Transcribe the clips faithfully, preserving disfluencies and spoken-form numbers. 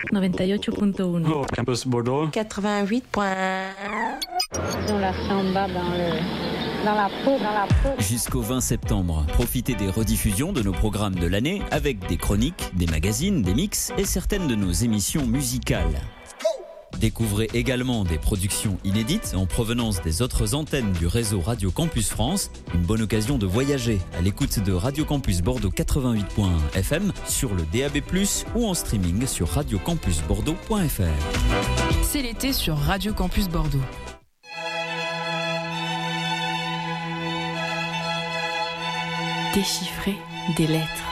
noventa y ocho punto uno. Oh, Campus Bordeaux. quatre-vingt-huit point un. Dans la samba, dans, le, dans la peau, dans la peau. Jusqu'au vingt septembre, profitez des rediffusions de nos programmes de l'année avec des chroniques, des magazines, des mix et certaines de nos émissions musicales. Découvrez également des productions inédites en provenance des autres antennes du réseau Radio Campus France. Une bonne occasion de voyager à l'écoute de Radio Campus Bordeaux quatre-vingt-huit point un F M sur le D A B plus, ou en streaming sur radio campus bordeaux point f r. C'est l'été sur Radio Campus Bordeaux. Déchiffrer des lettres.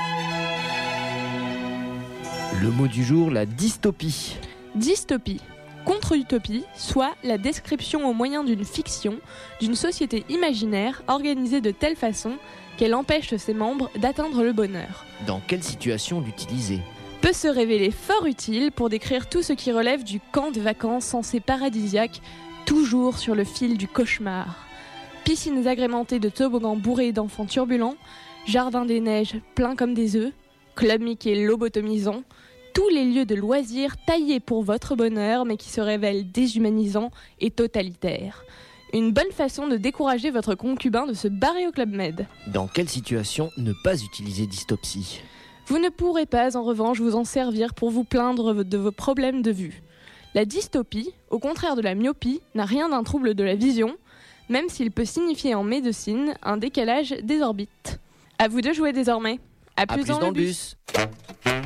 Le mot du jour, la dystopie. Dystopie, contre-utopie, soit la description au moyen d'une fiction d'une société imaginaire organisée de telle façon qu'elle empêche ses membres d'atteindre le bonheur. Dans quelle situation l'utiliser ? Peut se révéler fort utile pour décrire tout ce qui relève du camp de vacances censé paradisiaque, toujours sur le fil du cauchemar. Piscines agrémentées de toboggans bourrés d'enfants turbulents, jardins des neiges pleins comme des œufs, club Mickey lobotomisant, tous les lieux de loisirs taillés pour votre bonheur mais qui se révèlent déshumanisants et totalitaires. Une bonne façon de décourager votre concubin de se barrer au Club Med. Dans quelle situation ne pas utiliser dystopie ? Vous ne pourrez pas en revanche vous en servir pour vous plaindre de vos problèmes de vue. La dystopie, au contraire de la myopie, n'a rien d'un trouble de la vision, même s'il peut signifier en médecine un décalage des orbites. À vous de jouer désormais. À plus, à plus dans, dans le le bus. bus.